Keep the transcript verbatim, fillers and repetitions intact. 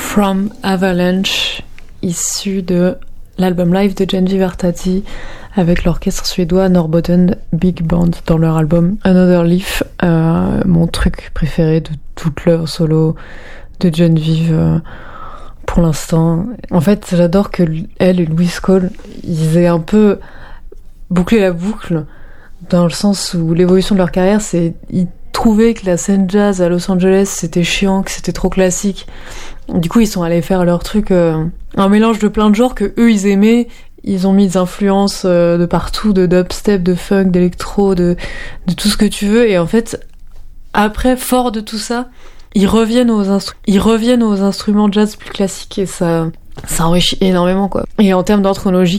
From Avalanche, issu de l'album live de Genevieve Artadi avec l'orchestre suédois Norrbotten Big Band dans leur album Another Leaf, euh, mon truc préféré de toute l'œuvre solo de Genevieve euh, pour l'instant. En fait, j'adore que elle et Louis Cole, ils aient un peu bouclé la boucle dans le sens où l'évolution de leur carrière, c'est ils trouvaient que la scène jazz à Los Angeles c'était chiant, que c'était trop classique. Du coup, ils sont allés faire leur truc, euh, un mélange de plein de genres que eux ils aimaient. Ils ont mis des influences euh, de partout, de dubstep, de funk, d'électro, de, de tout ce que tu veux. Et en fait, après, fort de tout ça, ils reviennent aux, instru- ils reviennent aux instruments jazz plus classiques et ça, ça enrichit énormément, quoi. Et en termes d'anthropologie,